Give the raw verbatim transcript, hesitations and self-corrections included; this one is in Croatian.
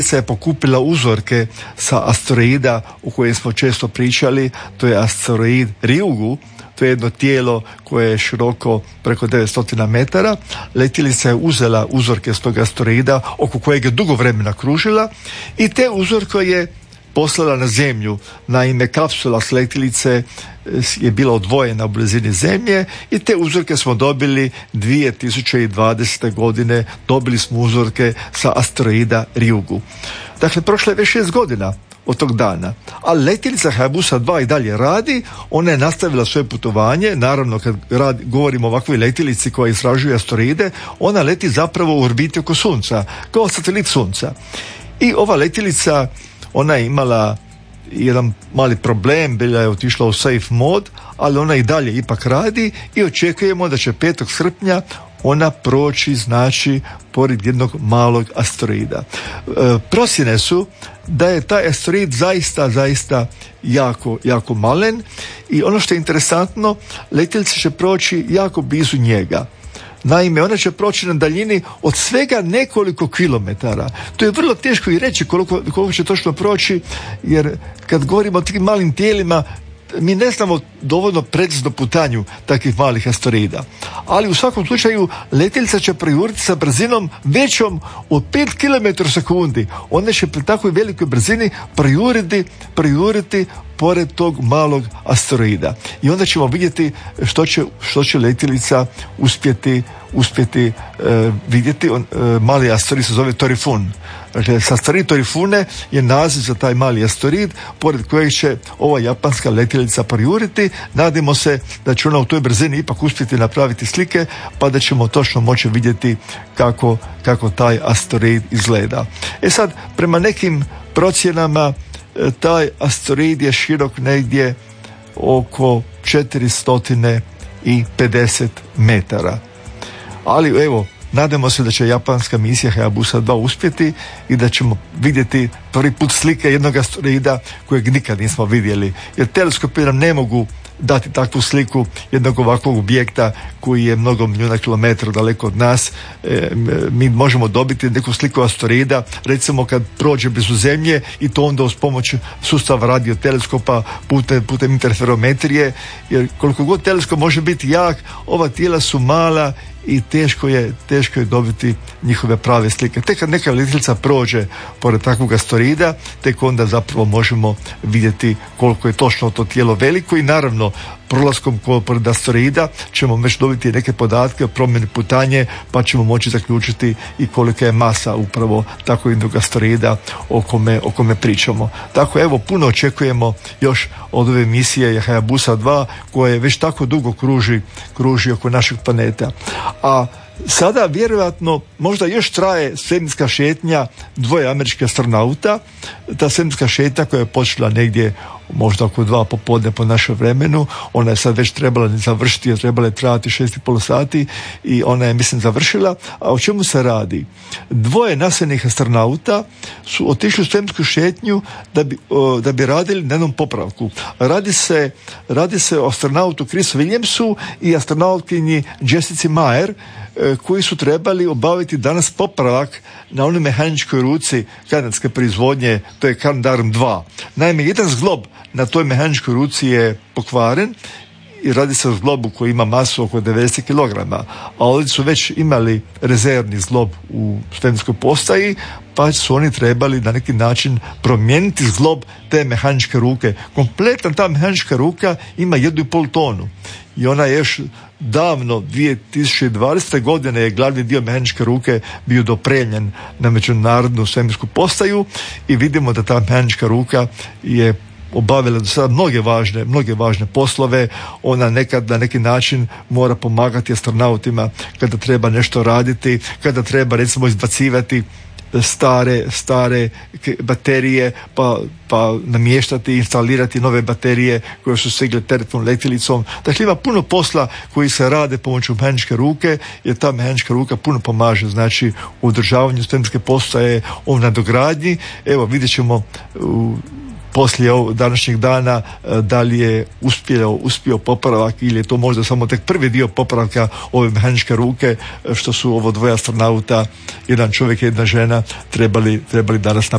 se je pokupila uzorke sa asteroida o kojem smo često pričali, to je asteroid Ryugu. To je jedno tijelo koje je široko preko devetsto metara. Letjelica je uzela uzorke s tog asteroida oko kojeg je dugo vremena kružila i te uzorke je poslala na Zemlju. Naime, kapsula s letjelice je bila odvojena u blizini Zemlje i te uzorke smo dobili dvije tisuće dvadesete. godine. Dobili smo uzorke sa asteroida Ryugu. Dakle, prošlo je već šest godina od tog dana. Ali letjelica Hayabusa dva i dalje radi, ona je nastavila svoje putovanje, naravno kad radi, govorimo o ovakvoj letjelici koja istražuje asteroide, ona leti zapravo u orbiti oko Sunca, kao satelit Sunca. I ova letjelica, ona je imala jedan mali problem, bila je otišla u safe mod, ali ona i dalje ipak radi i očekujemo da će petog srpnja ona proći, znači, pored jednog malog asteroida. E, procjene su da je taj asteroid zaista, zaista jako, jako malen i ono što je interesantno, letjelica će proći jako blizu njega. Naime, ona će proći na daljini od svega nekoliko kilometara. To je vrlo teško i reći koliko, koliko će točno proći, jer kad govorimo o tim malim tijelima, mi ne znamo dovoljno precizno putanju takvih malih asteroida. Ali u svakom slučaju letjelica će projuriti sa brzinom većom od pet kilometara u sekundi. Ona će pri takvoj velikoj brzini projuriti, projuriti pored tog malog asteroida. I onda ćemo vidjeti što će, što će letjelica uspjeti, uspjeti e, vidjeti. On, e, mali asteroid se zove Torifun. Dakle, asteroid Torifune je naziv za taj mali asteroid pored kojeg će ova japanska letjelica projuriti. Nadimo se da će ona u toj brzini ipak uspjeti napraviti slike, pa da ćemo točno moći vidjeti kako, kako taj asteroid izgleda. E sad, prema nekim procjenama, taj asteroid je širok negdje oko četiristo pedeset metara. Ali evo, nadamo se da će japanska misija Hayabusa dva uspjeti i da ćemo vidjeti prvi put slike jednog asteroida kojeg nikad nismo vidjeli. Jer teleskopi nam ne mogu dati takvu sliku jednog ovakvog objekta koji je mnogo milijuna kilometara daleko od nas. E, mi možemo dobiti neku sliku asteroida, recimo kad prođe blizu Zemlje, i to onda uz pomoć sustava radioteleskopa putem, putem interferometrije, jer koliko god teleskop može biti jak, ova tijela su mala i teško je, teško je dobiti njihove prave slike. Tek kad neka letjelica prođe pored takvog asteroida, tek onda zapravo možemo vidjeti koliko je točno to tijelo veliko i naravno prolaskom pored asteroida ćemo već dobiti neke podatke o promjeni putanje, pa ćemo moći zaključiti i kolika je masa upravo tako jednog asteroida o kome, o kome pričamo. Tako evo, puno očekujemo još od ove misije Hayabusa dva koja već tako dugo kruži, kruži oko našeg planeta. A sada vjerojatno možda još traje svemirska šetnja dvoje američkih astronauta. Ta svemirska šetnja koja je počela negdje možda oko dva popodne po našem vremenu, ona je sad već trebala završiti, je trebala je trajati šest i pol sati i ona je, mislim, završila. A o čemu se radi? Dvoje nasljednih astronauta su otišli u svemirsku šetnju da bi, o, da bi radili na jednom popravku. Radi se, radi se o astronautu Chrisu Williamsu i astronautkinji Jessica Meir, koji su trebali obaviti danas popravak na onoj mehaničkoj ruci kanadske proizvodnje, to je Canadarm dva. Naime, jedan zglob na toj mehaničkoj ruci je pokvaren i radi se o zglobu koji ima masu oko devedeset kilograma, a ovdje su već imali rezervni zglob u svemirskoj postaji, pa su oni trebali na neki način promijeniti zglob te mehaničke ruke. Kompletna ta mehanička ruka ima jednu i pol tonu i ona je još davno, dvije tisuće dvadesete. godine je glavni dio mehaničke ruke bio dopremljen na međunarodnu svemirsku postaju i vidimo da ta mehanička ruka je obavila do sada mnoge važne, mnoge važne poslove. Ona nekad na neki način mora pomagati astronautima kada treba nešto raditi, kada treba recimo izbacivati stare, stare baterije, pa, pa namještati, instalirati nove baterije koje su stigle teretnom letjelicom. Dakle, ima puno posla koji se rade pomoću mehaničke ruke, jer ta mehanička ruka puno pomaže, znači, u održavanju svemirske postaje, o nadogradnji. Evo, vidjet ćemo u poslije ovog današnjeg dana da li je uspio, uspio popravak ili je to možda samo tek prvi dio popravka ove mehaničke ruke što su ovo dvoje astronauta, jedan čovjek i jedna žena, trebali, trebali danas napraviti.